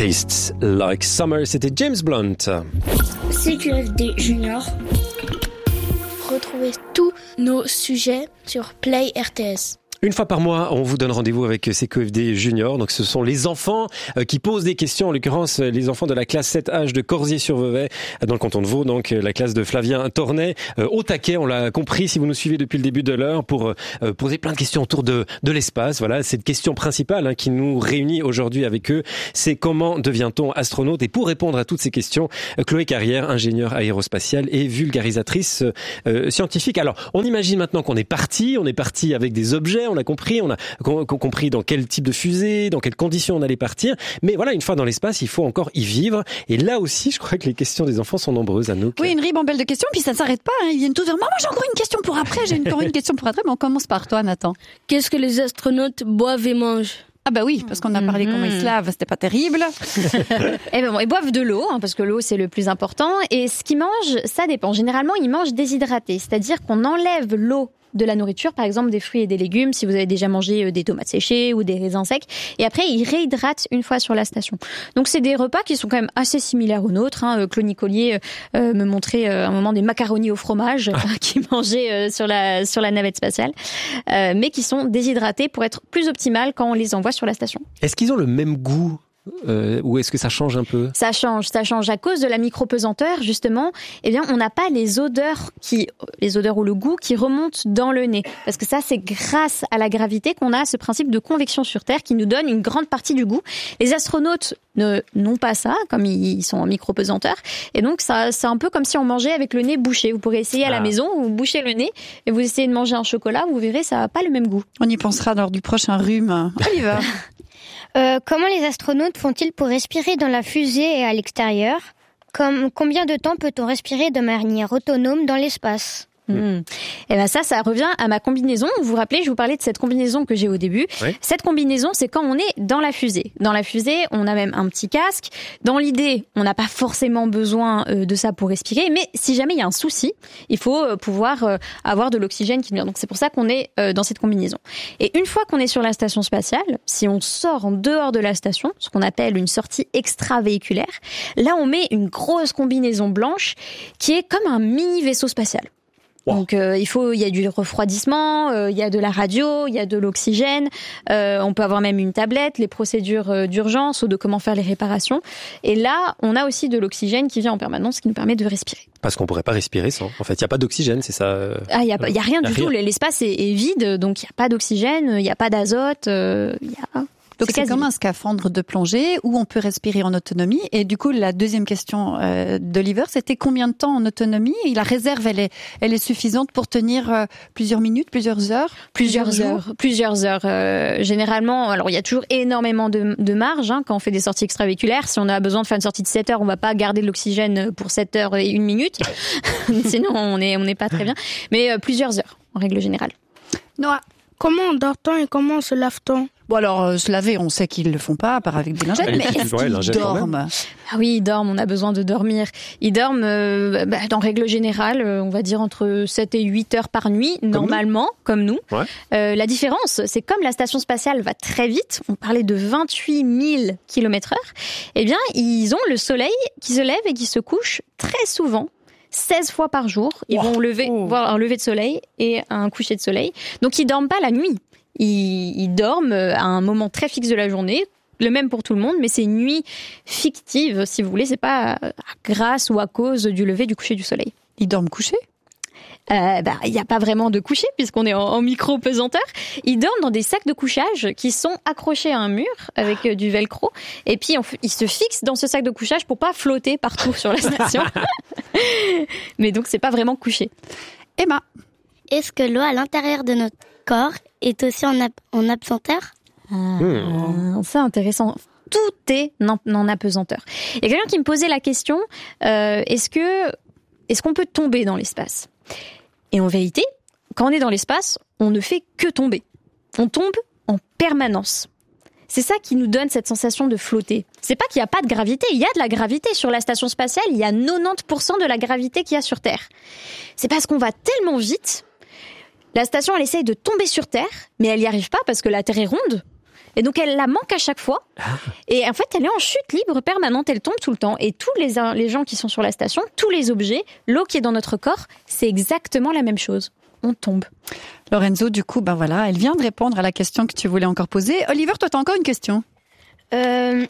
Tastes Like Summer, c'était James Blunt. CQFD Junior. Retrouvez tous nos sujets sur Play RTS. Une fois par mois, on vous donne rendez-vous avec CQFD Junior. Donc, ce sont les enfants qui posent des questions. En l'occurrence, les enfants de la classe 7H de Corsier-sur-Vevey, dans le canton de Vaud. Donc, la classe de Flavien Tornet, au taquet. On l'a compris si vous nous suivez depuis le début de l'heure, pour poser plein de questions autour de l'espace. Voilà, cette question principale qui nous réunit aujourd'hui avec eux, c'est comment devient-on astronaute? Et pour répondre à toutes ces questions, Chloé Carrière, ingénieure aérospatiale et vulgarisatrice scientifique. Alors, on imagine maintenant qu'on est parti. On est parti avec des objets. On a compris dans quel type de fusée, dans quelles conditions on allait partir. Mais voilà, une fois dans l'espace, il faut encore y vivre. Et là aussi, je crois que les questions des enfants sont nombreuses, Anouk. Oui, une ribambelle de questions, puis ça ne s'arrête pas. Ils viennent tous vers moi. Moi, j'ai encore une question pour après. J'ai encore une question pour après. Mais on commence par toi, Nathan. Qu'est-ce que les astronautes boivent et mangent? Ah bah oui, parce qu'on a parlé comment ils se lavent, c'était pas terrible. Ils boivent de l'eau, parce que l'eau c'est le plus important. Et ce qu'ils mangent, ça dépend. Généralement, ils mangent déshydraté, c'est-à-dire qu'on enlève l'eau de la nourriture, par exemple des fruits et des légumes, si vous avez déjà mangé des tomates séchées ou des raisins secs. Et après, ils réhydratent une fois sur la station. Donc, c'est des repas qui sont quand même assez similaires aux nôtres. Claude Nicolier me montrait à un moment des macaronis au fromage qu'ils mangeaient sur la navette spatiale, mais qui sont déshydratés pour être plus optimales quand on les envoie sur la station. Est-ce qu'ils ont le même goût? Ou est-ce que ça change un peu? Ça change à cause de la micropesanteur justement. Eh bien, on n'a pas les odeurs ou le goût qui remontent dans le nez, parce que ça, c'est grâce à la gravité qu'on a ce principe de convection sur Terre qui nous donne une grande partie du goût. Les astronautes n'ont pas ça, comme ils sont en micropesanteur, et donc ça, c'est un peu comme si on mangeait avec le nez bouché. Vous pourrez essayer à la maison, vous bouchez le nez et vous essayez de manger un chocolat, vous verrez, ça n'a pas le même goût. On y pensera lors du prochain rhume. Oliver. Comment les astronautes font-ils pour respirer dans la fusée et à l'extérieur? Combien de temps peut-on respirer de manière autonome dans l'espace? Et ben ça revient à ma combinaison. Vous vous rappelez, je vous parlais de cette combinaison que j'ai au début. Oui. Cette combinaison, c'est quand on est dans la fusée. Dans la fusée, on a même un petit casque. Dans l'idée, on n'a pas forcément besoin de ça pour respirer, mais si jamais il y a un souci, il faut pouvoir avoir de l'oxygène qui vient. Donc c'est pour ça qu'on est dans cette combinaison. Et une fois qu'on est sur la station spatiale, si on sort en dehors de la station, ce qu'on appelle une sortie extravéhiculaire, là on met une grosse combinaison blanche qui est comme un mini vaisseau spatial. Wow. Donc il y a du refroidissement, il y a de la radio, il y a de l'oxygène, on peut avoir même une tablette, les procédures d'urgence ou de comment faire les réparations. Et là, on a aussi de l'oxygène qui vient en permanence, qui nous permet de respirer. Parce qu'on pourrait pas respirer sans. En fait, il y a pas d'oxygène, c'est ça. Il y a rien du tout. L'espace est vide, donc il y a pas d'oxygène, il y a pas d'azote, Donc c'est comme un scaphandre de plongée où on peut respirer en autonomie. Et du coup, la deuxième question d'Oliver, c'était combien de temps en autonomie? Et la réserve, elle est suffisante pour tenir plusieurs minutes, plusieurs heures? Plusieurs heures. Généralement, alors il y a toujours énormément de marge quand on fait des sorties extravéhiculaires. Si on a besoin de faire une sortie de 7 heures, on va pas garder de l'oxygène pour 7 heures et 1 minute. Sinon, on n'est pas très bien. Mais plusieurs heures, en règle générale. Noah, comment dort-on et comment se lave-t-on? Bon alors, se laver, on sait qu'ils le font pas, à part avec des lingettes, mais est-ce qu'ils dorment? Ah oui, ils dorment, on a besoin de dormir. Ils dorment, en règle générale, on va dire entre 7 et 8 heures par nuit, normalement, comme nous. Ouais. La différence, c'est comme la station spatiale va très vite, on parlait de 28 000 km/h, eh bien, ils ont le soleil qui se lève et qui se couche très souvent. 16 fois par jour, ils vont voir un lever de soleil et un coucher de soleil. Donc, ils dorment pas la nuit. Ils dorment à un moment très fixe de la journée, le même pour tout le monde, mais c'est une nuit fictive, si vous voulez, c'est pas grâce ou à cause du lever du coucher du soleil. Ils dorment couchés? Il n'y a pas vraiment de coucher puisqu'on est en micro-pesanteur. Ils dorment dans des sacs de couchage qui sont accrochés à un mur avec du velcro. Et puis, ils se fixent dans ce sac de couchage pour pas flotter partout sur la station. Mais donc, c'est pas vraiment couché. Emma. Est-ce que l'eau à l'intérieur de notre corps est aussi en apesanteur? C'est intéressant. Tout est en apesanteur. Il y a quelqu'un qui me posait la question, est-ce qu'on peut tomber dans l'espace? Et en vérité, quand on est dans l'espace, on ne fait que tomber. On tombe en permanence. C'est ça qui nous donne cette sensation de flotter. C'est pas qu'il n'y a pas de gravité, il y a de la gravité sur la station spatiale, il y a 90% de la gravité qu'il y a sur Terre. C'est parce qu'on va tellement vite. La station, elle essaye de tomber sur Terre, mais elle n'y arrive pas parce que la Terre est ronde. Et donc elle la manque à chaque fois. Et en fait, elle est en chute libre permanente, elle tombe tout le temps. Et tous les gens qui sont sur la station, tous les objets, l'eau qui est dans notre corps, c'est exactement la même chose. On tombe. Lorenzo, du coup, voilà, elle vient de répondre à la question que tu voulais encore poser. Oliver, toi, t'as encore une question. Que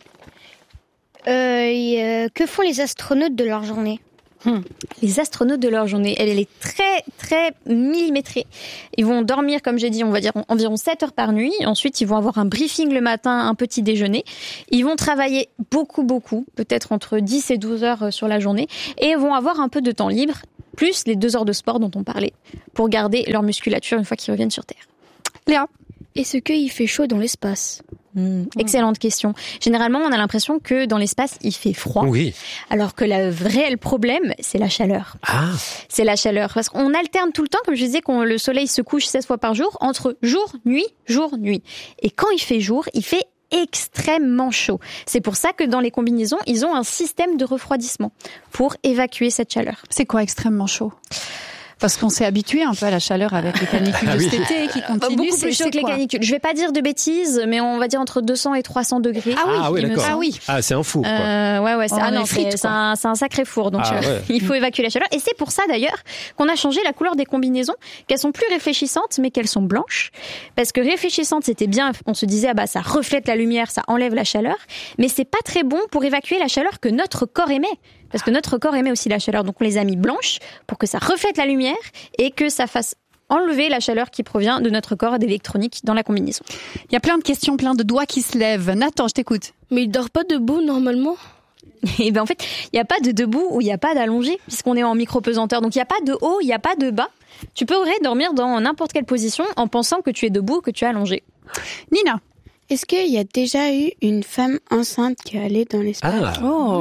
font les astronautes de leur journée ? Les astronautes de leur journée, elle est très très millimétrée. Ils vont dormir, comme j'ai dit, on va dire environ 7 heures par nuit. Ensuite, ils vont avoir un briefing le matin, un petit déjeuner. Ils vont travailler beaucoup, peut-être entre 10 et 12 heures sur la journée. Et vont avoir un peu de temps libre, plus les 2 heures de sport dont on parlait, pour garder leur musculature une fois qu'ils reviennent sur Terre. Léa ? Est-ce qu'il fait chaud dans l'espace ? Excellente question. Généralement, on a l'impression que dans l'espace, il fait froid. Oui. Alors que le réel problème, c'est la chaleur. C'est la chaleur. Parce qu'on alterne tout le temps, comme je disais, quand le soleil se couche 16 fois par jour, entre jour, nuit. Et quand il fait jour, il fait extrêmement chaud. C'est pour ça que dans les combinaisons, ils ont un système de refroidissement pour évacuer cette chaleur. C'est quoi extrêmement chaud ? Parce qu'on s'est habitué un peu à la chaleur avec les canicules de cet été qui continuent. Beaucoup plus chaud que les canicules. Je vais pas dire de bêtises, mais on va dire entre 200 et 300 degrés. Ah oui, d'accord. C'est un four, quoi. Ouais, c'est un sacré four. Donc, il faut évacuer la chaleur. Et c'est pour ça, d'ailleurs, qu'on a changé la couleur des combinaisons, qu'elles sont plus réfléchissantes, mais qu'elles sont blanches. Parce que réfléchissantes, c'était bien. On se disait, ça reflète la lumière, ça enlève la chaleur. Mais c'est pas très bon pour évacuer la chaleur que notre corps émet. Parce que notre corps émet aussi la chaleur. Donc, on les a mis blanches pour que ça reflète la lumière et que ça fasse enlever la chaleur qui provient de notre corps et d'électronique dans la combinaison. Il y a plein de questions, plein de doigts qui se lèvent. Nathan, je t'écoute. Mais il dort pas debout normalement ? Et en fait, il n'y a pas de debout ou il n'y a pas d'allongé puisqu'on est en micro-pesanteur. Donc, il n'y a pas de haut, il n'y a pas de bas. Tu pourrais dormir dans n'importe quelle position en pensant que tu es debout ou que tu es allongé. Nina. Est-ce qu'il y a déjà eu une femme enceinte qui est allée dans l'espace ?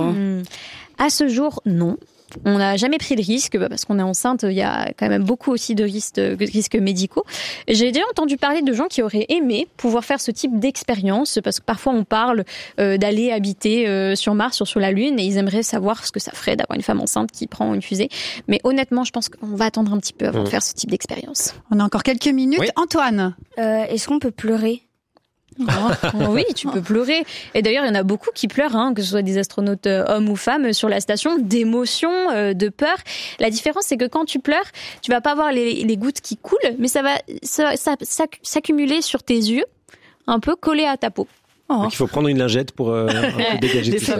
À ce jour, non. On n'a jamais pris de risque parce qu'on est enceinte. Il y a quand même beaucoup aussi de risques médicaux. J'ai déjà entendu parler de gens qui auraient aimé pouvoir faire ce type d'expérience parce que parfois on parle d'aller habiter sur Mars ou sur la Lune et ils aimeraient savoir ce que ça ferait d'avoir une femme enceinte qui prend une fusée. Mais honnêtement, je pense qu'on va attendre un petit peu avant de faire ce type d'expérience. On a encore quelques minutes. Oui. Antoine, est-ce qu'on peut pleurer ? Oui, tu peux pleurer. Et d'ailleurs, il y en a beaucoup qui pleurent, que ce soit des astronautes hommes ou femmes sur la station, d'émotion, de peur. La différence, c'est que quand tu pleures, tu vas pas voir les gouttes qui coulent, mais ça va s'accumuler sur tes yeux, un peu collé à ta peau. Donc il faut prendre une lingette pour dégager tout ça.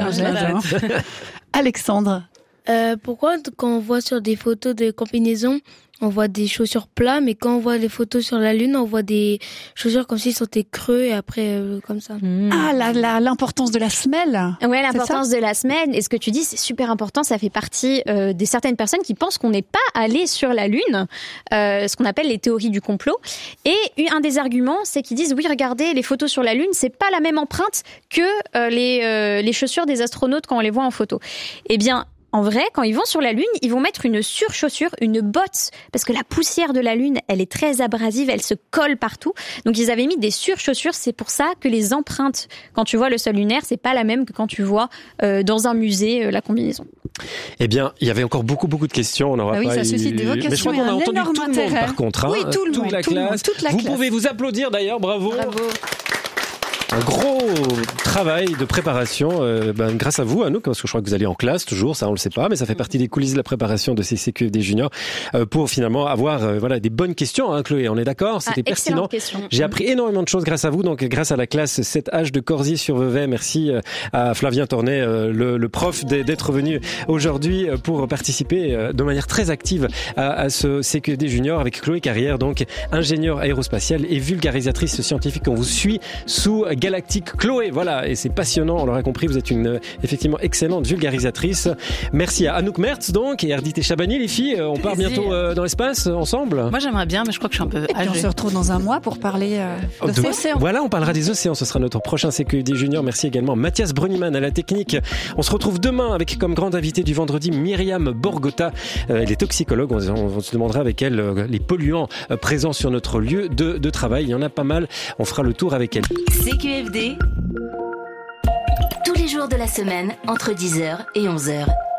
Alexandre. Pourquoi quand on voit sur des photos de combinaisons, on voit des chaussures plats, mais quand on voit les photos sur la Lune, on voit des chaussures comme s'ils étaient creux et après comme ça. L'importance de la semelle. Ouais, l'importance de la semelle. Et ce que tu dis, c'est super important. Ça fait partie des certaines personnes qui pensent qu'on n'est pas allé sur la Lune, ce qu'on appelle les théories du complot. Et un des arguments, c'est qu'ils disent oui, regardez, les photos sur la Lune, c'est pas la même empreinte que les chaussures des astronautes quand on les voit en photo. Eh bien, en vrai, quand ils vont sur la Lune, ils vont mettre une surchaussure, une botte, parce que la poussière de la Lune, elle est très abrasive, elle se colle partout. Donc ils avaient mis des surchaussures, c'est pour ça que les empreintes, quand tu vois le sol lunaire, c'est pas la même que quand tu vois dans un musée la combinaison. Eh bien, il y avait encore beaucoup de questions, on n'aura pas ça suscite des vocations. Mais je crois qu'on a entendu tout le monde par contre. Oui, tout le monde, toute la classe. Vous pouvez vous applaudir d'ailleurs, bravo. Un gros travail de préparation, grâce à vous, Anouk, parce que je crois que vous allez en classe toujours, ça on le sait pas, mais ça fait partie des coulisses de la préparation de ces CQFD juniors pour finalement avoir des bonnes questions, Chloé, on est d'accord, c'était pertinent. J'ai appris énormément de choses grâce à vous, donc grâce à la classe 7H de Corsier-sur-Vevey, merci à Flavien Tornet, le prof, d'être venu aujourd'hui pour participer de manière très active à ce CQFD junior avec Chloé Carrière, donc ingénieure aérospatiale et vulgarisatrice scientifique. On vous suit sous Galactique Chloé, voilà, et c'est passionnant, on l'aura compris, vous êtes une effectivement excellente vulgarisatrice. Merci à Anouk Mertz donc et Ardit et Chabani, les filles, on part bientôt dans l'espace ensemble. Moi j'aimerais bien, mais je crois que je suis un peu âgée. On se retrouve dans un mois pour parler des océans. Voilà, on parlera des océans, ce sera notre prochain CQFD junior. Merci également Mathias Bruniman à la technique. On se retrouve demain avec comme grande invitée du vendredi Myriam Borgota, elle est toxicologue, on se demandera avec elle les polluants présents sur notre lieu de travail, il y en a pas mal, on fera le tour avec elle. CQFD, tous les jours de la semaine, entre 10h et 11h.